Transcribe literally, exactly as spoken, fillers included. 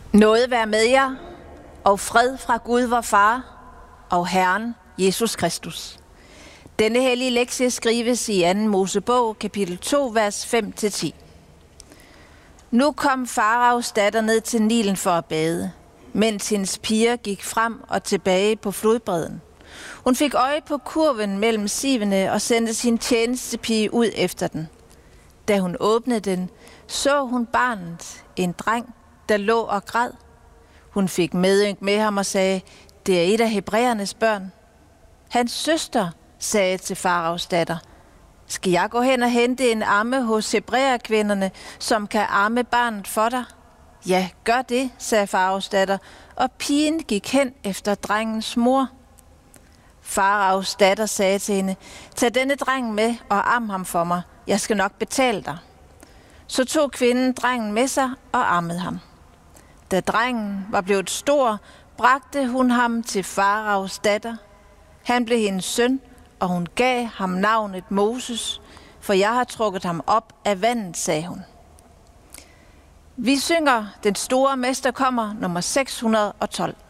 Nåde være med jer, og fred fra Gud vor Far og Herren Jesus Kristus. Denne hellige lektie skrives i anden Mosebog, kapitel to, vers fem til ti. Nu kom Faraos datter ned til Nilen for at bade, mens hendes piger gik frem og tilbage på flodbredden. Hun fik øje på kurven mellem sivene og sendte sin tjenestepige ud efter den. Da hun åbnede den, så hun barnet, en dreng, der lå og græd. Hun fik medynk med ham og sagde, det er et af hebræernes børn. Hans søster sagde til Faraos datter, skal jeg gå hen og hente en amme hos hebræerkvinderne, som kan amme barnet for dig? Ja, gør det, sagde Faraos datter, og pigen gik hen efter drengens mor. Faraos datter sagde til hende, tag denne dreng med og am ham for mig, jeg skal nok betale dig. Så tog kvinden drengen med sig og ammede ham. Da drengen var blevet stor, bragte hun ham til Faraos datter. Han blev hendes søn, og hun gav ham navnet Moses, for jeg har trukket ham op af vandet, sagde hun. Vi synger Den store mester kommer, nummer seks hundrede og tolv.